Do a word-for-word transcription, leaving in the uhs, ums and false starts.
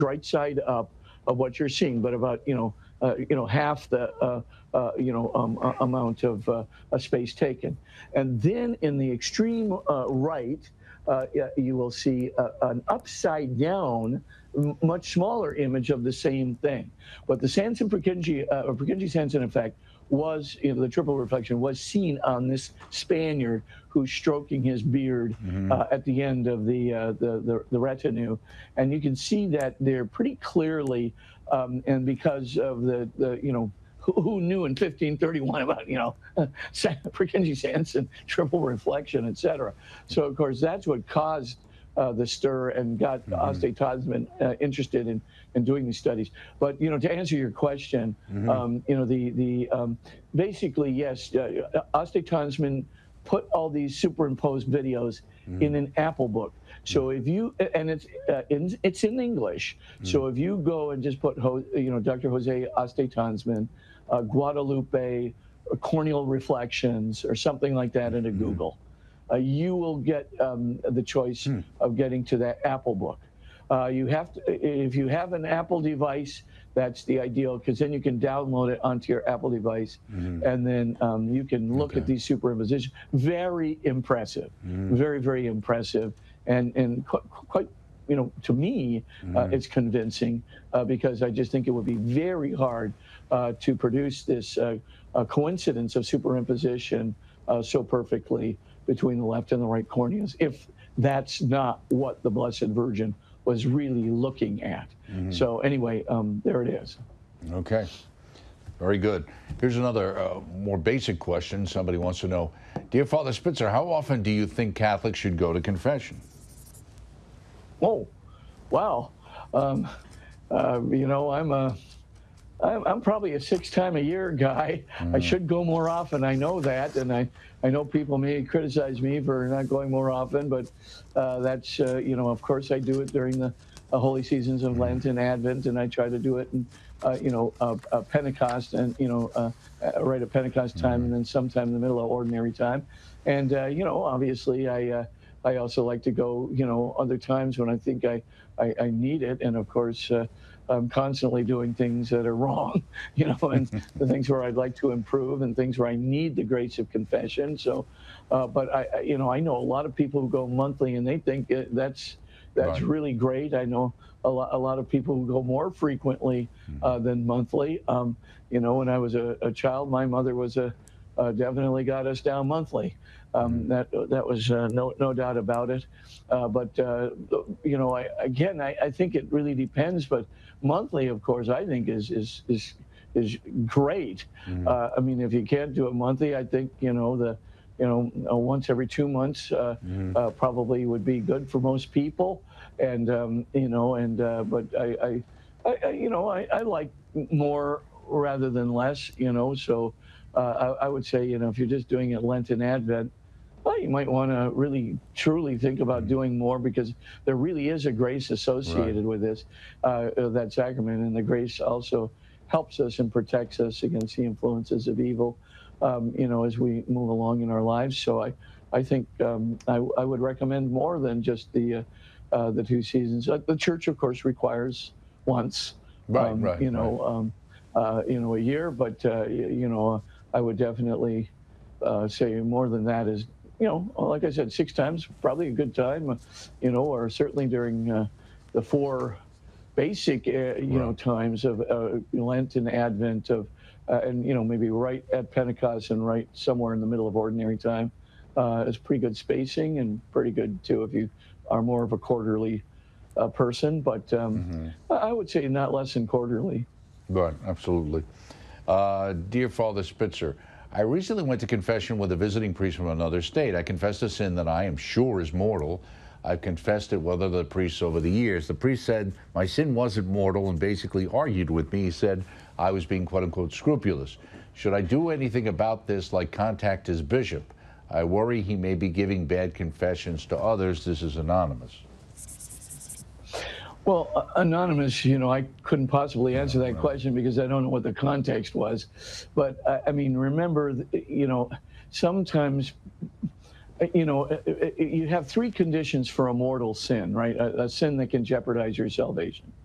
right side up of what you're seeing, but about you know uh, you know half the uh, uh, you know um, uh, amount of uh, uh, space taken. And then in the extreme uh, right, uh, you will see uh, an upside down, much smaller image of the same thing. But the Sanson-Purkinje uh, or Purkinje-Sanson effect was, you know, the triple reflection was seen on this Spaniard who's stroking his beard Mm-hmm. uh, at the end of the, uh, the, the the retinue, and you can see that there pretty clearly, um, and because of the the you know. Who, who knew in fifteen thirty-one about, you know, Purkinje-Sanson, triple reflection, et cetera. So, of course, that's what caused uh, the stir and got mm-hmm. Oste Toddsman uh, interested in, in doing these studies. But, you know, to answer your question, mm-hmm. um, you know, the, the um, basically, yes, uh, Oste Toddsman put all these superimposed videos mm-hmm. in an Apple book. So if you, and it's uh, in, it's in English. Mm. So if you go and just put, you know, Doctor Jose Oste Toddsman, uh, Guadalupe, corneal reflections, or something like that into mm. Google, uh, you will get um, the choice mm. of getting to that Apple book. Uh, you have to, if you have an Apple device, that's the ideal, because then you can download it onto your Apple device, mm. and then um, you can look okay. at these superimpositions. Very impressive, mm. very, very impressive. And, and quite, quite, you know, to me, mm. uh, it's convincing uh, because I just think it would be very hard uh, to produce this uh, uh, coincidence of superimposition uh, so perfectly between the left and the right corneas, if that's not what the Blessed Virgin was really looking at. Mm. So anyway, um, there it is. Okay. Very good. Here's another uh, more basic question. Somebody wants to know, dear Father Spitzer, how often do you think Catholics should go to confession? Oh, wow. Um, uh, you know, I'm a, I'm, I'm probably a six-time-a-year guy. Mm. I should go more often. I know that, and I, I know people may criticize me for not going more often, but uh, that's, uh, you know, of course I do it during the uh, holy seasons of Lent and Advent, and I try to do it in, uh, you know, uh, uh, Pentecost, and, you know, uh, uh, right at Pentecost time, mm. and then sometime in the middle of ordinary time. And, uh, you know, obviously I, uh, I also like to go, you know, other times when I think I, I, I need it. And of course, uh, I'm constantly doing things that are wrong, you know, and the things where I'd like to improve and things where I need the grace of confession. So, uh, but I, you know, I know a lot of people who go monthly and they think it, that's, that's right. really great. I know a lot, a lot of people who go more frequently uh, than monthly. Um, you know, when I was a, a child, my mother was a, uh, definitely got us down monthly. Um, that that was uh, no no doubt about it, uh, but uh, you know, I, again, I, I think it really depends. But monthly, of course, I think is is is is great. Mm-hmm. uh, I mean, if you can't do it monthly, I think you know the you know uh, once every two months uh, mm-hmm. uh, probably would be good for most people. And um, you know, and uh, but I, I, I you know I, I like more rather than less. You know, so uh, I, I would say you know if you're just doing it Lent and Advent, well, you might want to really, truly think about doing more, because there really is a grace associated right. with this, uh, that sacrament, and the grace also helps us and protects us against the influences of evil, um, you know, as we move along in our lives. So I, I think um, I, I would recommend more than just the, uh, uh, the two seasons. Uh, the Church, of course, requires once, right, um, right, you know, right. um, uh, you know, a year, but uh, you know, I would definitely uh, say more than that is. You know, like I said, six times, probably a good time, you know, or certainly during uh, the four basic, uh, you right. know, times of uh, Lent and Advent of, uh, and, you know, maybe right at Pentecost and right somewhere in the middle of ordinary time. Uh, it's pretty good spacing and pretty good, too, if you are more of a quarterly uh, person. But um, mm-hmm. I would say not less than quarterly. Right, absolutely. Uh, dear Father Spitzer, I recently went to confession with a visiting priest from another state. I confessed a sin that I am sure is mortal. I've confessed it with other priests over the years. The priest said my sin wasn't mortal and basically argued with me. He said I was being quote-unquote scrupulous. Should I do anything about this, like contact his bishop? I worry he may be giving bad confessions to others. This is anonymous. Well, uh, anonymous, you know, I couldn't possibly answer that question because I don't know what the context was. But, uh, I mean, remember, you know, sometimes, you know, you have three conditions for a mortal sin, right? A, a sin that can jeopardize your salvation.